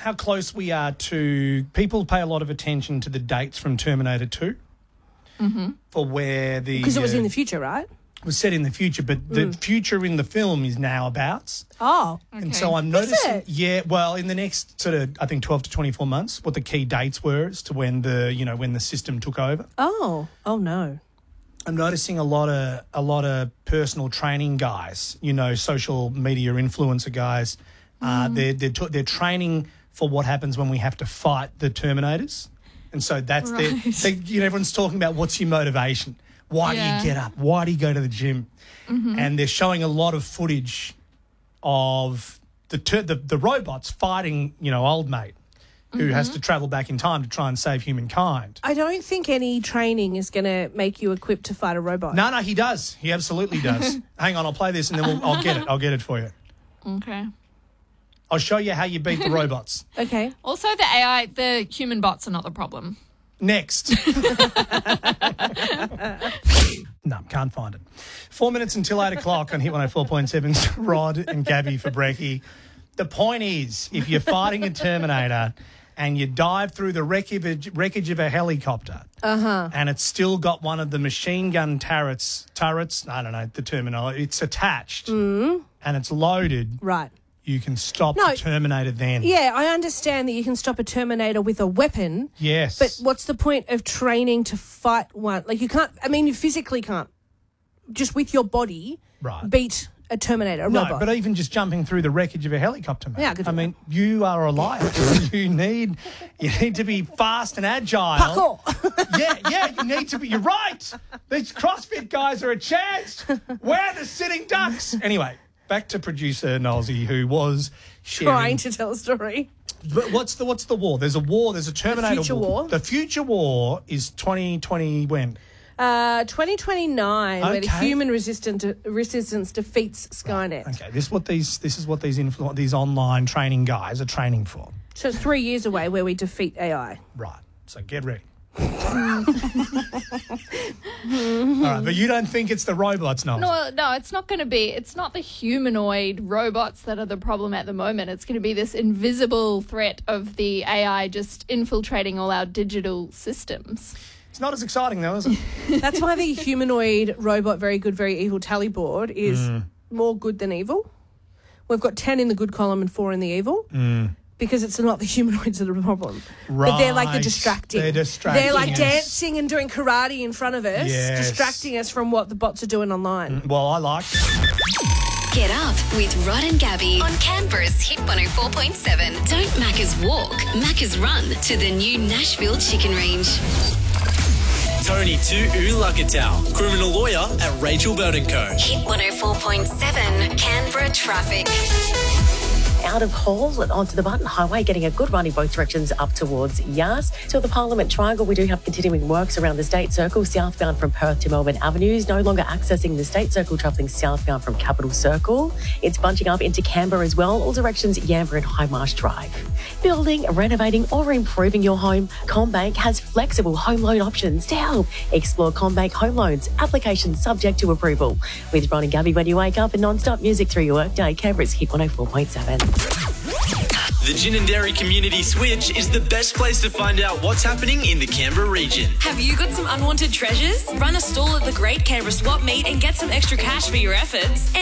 how close we are to... People pay a lot of attention to the dates from Terminator 2 for where the... Because it was in the future, right? It was set in the future, but the future in the film is now abouts. Oh. And so I'm noticing... it? Yeah, well, in the next sort of, I think, 12 to 24 months, what the key dates were as to when when the system took over. Oh. Oh, no. I'm noticing a lot of personal training guys, social media influencer guys. They're training for what happens when we have to fight the Terminators, and so that's everyone's talking about what's your motivation. Why do you get up? Why do you go to the gym? And they're showing a lot of footage of the robots fighting, old mate, who has to travel back in time to try and save humankind. I don't think any training is going to make you equipped to fight a robot. No, he does. He absolutely does. Hang on, I'll play this and then I'll get it. I'll get it for you. Okay. I'll show you how you beat the robots. Okay. Also, the human bots are not the problem. Next. No, can't find it. 4 minutes until 8 o'clock on Hit 104.7's Rod and Gabby for brekkie. The point is, if you're fighting a Terminator and you dive through the wreckage of a helicopter and it's still got one of the machine gun turrets, I don't know the terminology, it's attached and it's loaded, Right. you can stop the Terminator then. Yeah, I understand that you can stop a Terminator with a weapon. Yes. But what's the point of training to fight one? Like, you physically can't, just with your body, beat a Terminator, a robot. No, but even just jumping through the wreckage of a helicopter, mate. Yeah, you are a liar. you need to be fast and agile. Parkour. yeah, you need to be. You're right. These CrossFit guys are a chance. Where the sitting ducks? Anyway, back to producer Nolsey, who was trying to tell a story. But what's the war? There's a war. There's a Terminator future war. The future war is 2020 when? 2029, where the human resistance defeats Skynet. Okay, this is what these online training guys are training for. So it's 3 years away where we defeat AI. Right. So get ready. All right, but you don't think it's the robots, no? No, it's not going to be. It's not the humanoid robots that are the problem at the moment. It's going to be this invisible threat of the AI just infiltrating all our digital systems. It's not as exciting, though, is it? That's why the humanoid robot very good, very evil tally board is more good than evil. We've got 10 in the good column and 4 in the evil. Because it's not the humanoids that are the problem. Right. But they're like the distracting. They're distracting. They're like us. dancing and doing karate in front of us, distracting us from what the bots are doing online. Well, I like Get up with Rod and Gabby on Canberra's Hit 104.7. Don't Macca's walk, Macca's run to the new Nashville Chicken Range. Tony Tu'ulakatau, criminal lawyer at Rachel Bird & Co. Hit 104.7 Canberra traffic. Out of Hall and onto the Button Highway, getting a good run in both directions up towards Yass. To the Parliament Triangle, we do have continuing works around the State Circle, southbound from Perth to Melbourne Avenues. No longer accessing the State Circle, travelling southbound from Capital Circle. It's bunching up into Canberra as well, all directions Yambara and High Marsh Drive. Building, renovating or improving your home, CommBank has flexible home loan options to help. Explore CommBank Home Loans, applications subject to approval. With Ron and Gabby when you wake up and non-stop music through your workday, Canberra's Hit 104.7. The Ginninderry Community Switch is the best place to find out what's happening in the Canberra region. Have you got some unwanted treasures? Run a stall at the Great Canberra Swap Meet and get some extra cash for your efforts.